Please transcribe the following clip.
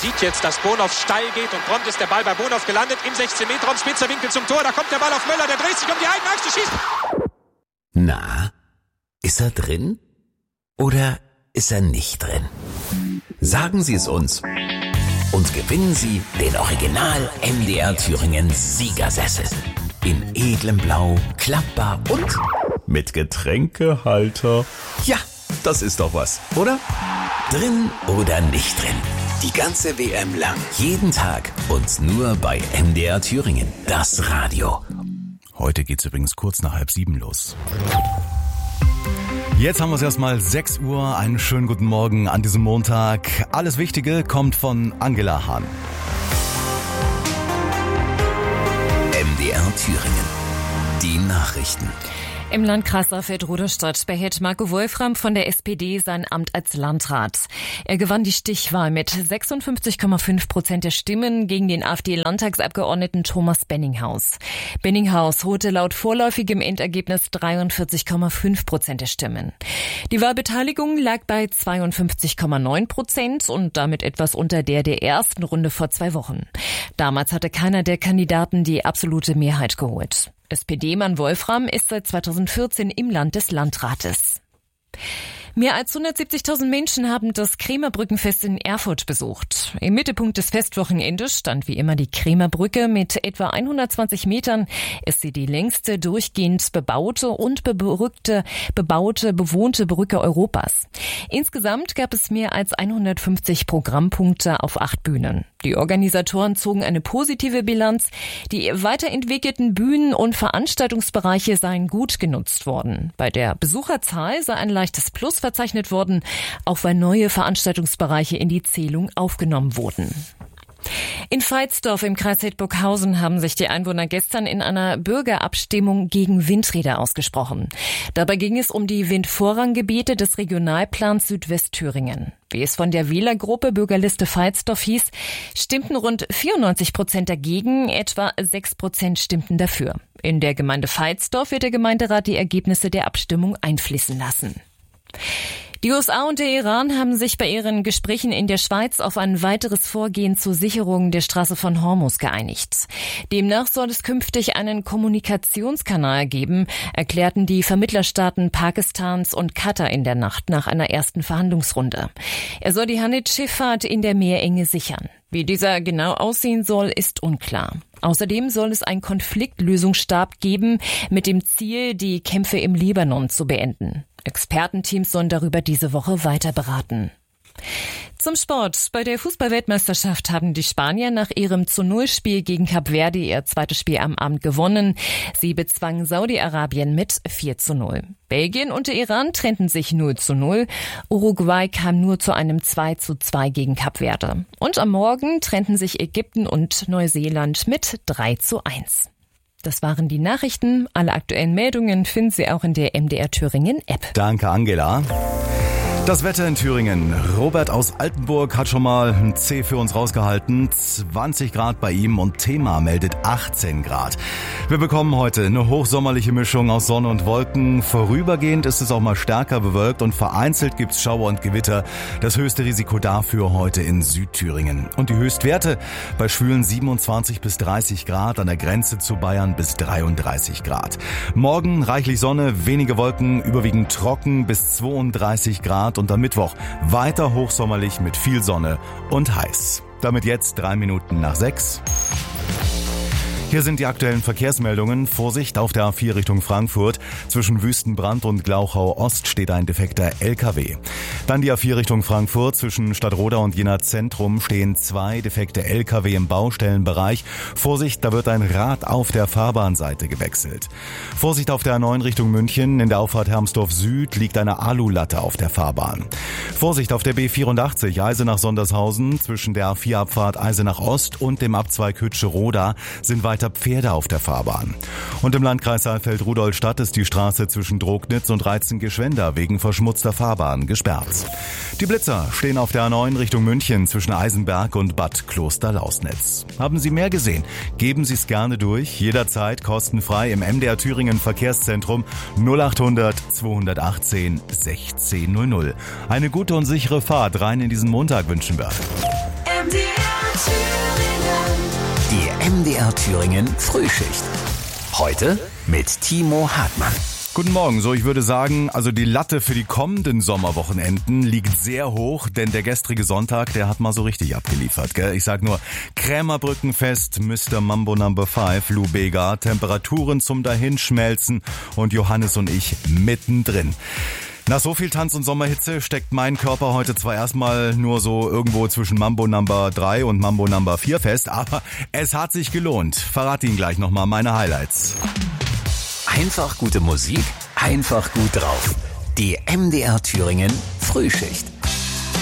sieht jetzt, dass Bonhoff steil geht und prompt ist der Ball bei Bonhoff gelandet im 16-Meter-Raum, spitzer Winkel zum Tor, da kommt der Ball auf Möller, der dreht sich um die eigene Achse, schießt. Na, ist er drin oder ist er nicht drin? Sagen Sie es uns und gewinnen Sie den Original MDR Thüringen Siegersessel. In edlem Blau, klappbar und mit Getränkehalter. Ja, das ist doch was, oder? Drin oder nicht drin? Die ganze WM lang, jeden Tag und nur bei MDR Thüringen, das Radio. Heute geht's übrigens kurz nach 6:30 los. Jetzt haben wir es erstmal 6 Uhr. Einen schönen guten Morgen an diesem Montag. Alles Wichtige kommt von Angela Hahn. MDR Thüringen. Die Nachrichten. Im Landkreis Saalfeld-Rudolstadt behält Marco Wolfram von der SPD sein Amt als Landrat. Er gewann die Stichwahl mit 56,5% der Stimmen gegen den AfD-Landtagsabgeordneten Thomas Benninghaus. Benninghaus holte laut vorläufigem Endergebnis 43,5% der Stimmen. Die Wahlbeteiligung lag bei 52,9% und damit etwas unter der ersten Runde vor 2 Wochen. Damals hatte keiner der Kandidaten die absolute Mehrheit geholt. SPD-Mann Wolfram ist seit 2014 im Land des Landrates. Mehr als 170.000 Menschen haben das Krämerbrückenfest in Erfurt besucht. Im Mittelpunkt des Festwochenendes stand wie immer die Krämerbrücke mit etwa 120 Metern. Ist sie die längste durchgehend bebaute und bewohnte Brücke Europas. Insgesamt gab es mehr als 150 Programmpunkte auf 8 Bühnen. Die Organisatoren zogen eine positive Bilanz. Die weiterentwickelten Bühnen- und Veranstaltungsbereiche seien gut genutzt worden. Bei der Besucherzahl sei ein leichtes Plus verzeichnet worden, auch weil neue Veranstaltungsbereiche in die Zählung aufgenommen wurden. In Veitsdorf im Kreis Hildburghausen haben sich die Einwohner gestern in einer Bürgerabstimmung gegen Windräder ausgesprochen. Dabei ging es um die Windvorranggebiete des Regionalplans Südwestthüringen. Wie es von der Wählergruppe Bürgerliste Veitsdorf hieß, stimmten rund 94% dagegen, etwa 6% stimmten dafür. In der Gemeinde Veitsdorf wird der Gemeinderat die Ergebnisse der Abstimmung einfließen lassen. Die USA und der Iran haben sich bei ihren Gesprächen in der Schweiz auf ein weiteres Vorgehen zur Sicherung der Straße von Hormuz geeinigt. Demnach soll es künftig einen Kommunikationskanal geben, erklärten die Vermittlerstaaten Pakistans und Katar in der Nacht nach einer ersten Verhandlungsrunde. Er soll die Handelsschifffahrt in der Meerenge sichern. Wie dieser genau aussehen soll, ist unklar. Außerdem soll es einen Konfliktlösungsstab geben, mit dem Ziel, die Kämpfe im Libanon zu beenden. Expertenteams sollen darüber diese Woche weiter beraten. Zum Sport. Bei der Fußball-Weltmeisterschaft haben die Spanier nach ihrem 0-Spiel gegen Kap Verde ihr zweites Spiel am Abend gewonnen. Sie bezwangen Saudi-Arabien mit 4:0. Belgien und der Iran trennten sich 0:0. Uruguay kam nur zu einem 2:2 gegen Kap Verde. Und am Morgen trennten sich Ägypten und Neuseeland mit 3:1. Das waren die Nachrichten. Alle aktuellen Meldungen finden Sie auch in der MDR Thüringen App. Danke, Angela. Das Wetter in Thüringen. Robert aus Altenburg hat schon mal ein C für uns rausgehalten. 20 Grad bei ihm und Thema meldet 18 Grad. Wir bekommen heute eine hochsommerliche Mischung aus Sonne und Wolken. Vorübergehend ist es auch mal stärker bewölkt und vereinzelt gibt's Schauer und Gewitter. Das höchste Risiko dafür heute in Südthüringen. Und die Höchstwerte bei schwülen 27 bis 30 Grad, an der Grenze zu Bayern bis 33 Grad. Morgen reichlich Sonne, wenige Wolken, überwiegend trocken bis 32 Grad. Und am Mittwoch weiter hochsommerlich mit viel Sonne und heiß. Damit jetzt 3 Minuten nach 6. Hier sind die aktuellen Verkehrsmeldungen. Vorsicht auf der A4 Richtung Frankfurt. Zwischen Wüstenbrand und Glauchau Ost steht ein defekter LKW. Dann die A4 Richtung Frankfurt. Zwischen Stadtroda und Jena Zentrum stehen 2 defekte LKW im Baustellenbereich. Vorsicht, da wird ein Rad auf der Fahrbahnseite gewechselt. Vorsicht auf der A9 Richtung München. In der Auffahrt Hermsdorf Süd liegt eine Alulatte auf der Fahrbahn. Vorsicht auf der B84 Eisenach-Sondershausen. Zwischen der A4-Abfahrt Eisenach Ost und dem Abzweig Hütsche-Roda sind weiter Pferde auf der Fahrbahn. Und im Landkreis Saalfeld-Rudolstadt ist die Straße zwischen Drognitz und Reitzen-Geschwender wegen verschmutzter Fahrbahn gesperrt. Die Blitzer stehen auf der A9 Richtung München zwischen Eisenberg und Bad Klosterlausnitz. Haben Sie mehr gesehen? Geben Sie es gerne durch, jederzeit kostenfrei im MDR Thüringen Verkehrszentrum 0800 218 1600. Eine gute und sichere Fahrt rein in diesen Montag wünschen wir. MDR Die MDR Thüringen Frühschicht. Heute mit Timo Hartmann. Guten Morgen. So, ich würde sagen, also die Latte für die kommenden Sommerwochenenden liegt sehr hoch, denn der gestrige Sonntag, der hat mal so richtig abgeliefert, gell? Ich sag nur, Krämerbrückenfest, Mr. Mambo No. 5, Lou Bega, Temperaturen zum Dahinschmelzen und Johannes und ich mittendrin. Nach so viel Tanz- und Sommerhitze steckt mein Körper heute zwar erstmal nur so irgendwo zwischen Mambo No. 3 und Mambo No. 4 fest, aber es hat sich gelohnt. Verrate Ihnen gleich nochmal meine Highlights. Einfach gute Musik, einfach gut drauf. Die MDR Thüringen Frühschicht.